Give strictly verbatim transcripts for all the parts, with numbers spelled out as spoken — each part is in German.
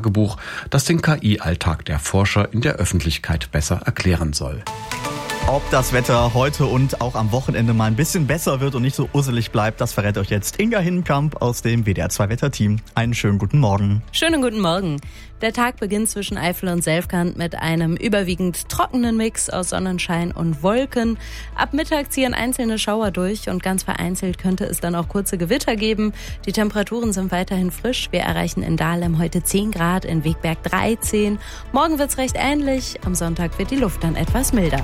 Tagebuch, das den K I-Alltag der Forscher in der Öffentlichkeit besser erklären soll. Ob das Wetter heute und auch am Wochenende mal ein bisschen besser wird und nicht so usselig bleibt, das verrät euch jetzt Inga Hinnenkamp aus dem W D R zwei Wetterteam. Einen schönen guten Morgen. Schönen guten Morgen. Der Tag beginnt zwischen Eifel und Selfkant mit einem überwiegend trockenen Mix aus Sonnenschein und Wolken. Ab Mittag ziehen einzelne Schauer durch und ganz vereinzelt könnte es dann auch kurze Gewitter geben. Die Temperaturen sind weiterhin frisch. Wir erreichen in Dahlem heute zehn Grad, in Wegberg dreizehn. Morgen wird's recht ähnlich. Am Sonntag wird die Luft dann etwas milder.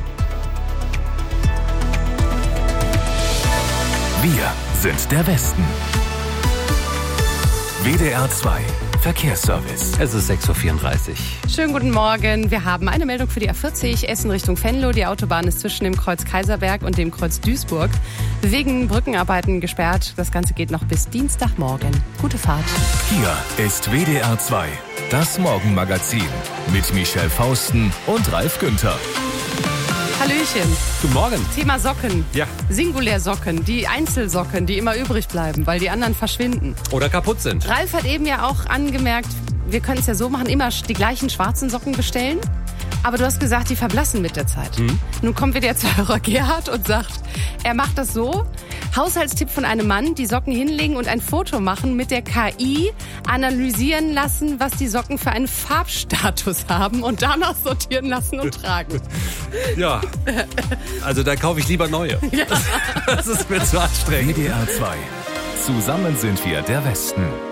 Wir sind der Westen. W D R zwei Verkehrsservice. Es ist sechs Uhr vierunddreißig. Schönen guten Morgen. Wir haben eine Meldung für die A vierzig, Essen Richtung Venlo. Die Autobahn ist zwischen dem Kreuz Kaiserberg und dem Kreuz Duisburg wegen Brückenarbeiten gesperrt. Das Ganze geht noch bis Dienstagmorgen. Gute Fahrt. Hier ist W D R zwei, das Morgenmagazin mit Michelle Fausten und Ralf Günther. Hallöchen. Guten Morgen. Thema Socken. Ja. Singulärsocken, die Einzelsocken, die immer übrig bleiben, weil die anderen verschwinden. Oder kaputt sind. Ralf hat eben ja auch angemerkt, wir können es ja so machen, immer die gleichen schwarzen Socken bestellen. Aber du hast gesagt, die verblassen mit der Zeit. Mhm. Nun kommt wieder der Hörer Gerhard und sagt, er macht das so. Haushaltstipp von einem Mann, die Socken hinlegen und ein Foto machen, mit der K I analysieren lassen, was die Socken für einen Farbstatus haben und danach sortieren lassen und tragen. Ja, also da kaufe ich lieber neue. Ja. Das ist mir zu anstrengend. W D R zwei. Zusammen sind wir der Westen.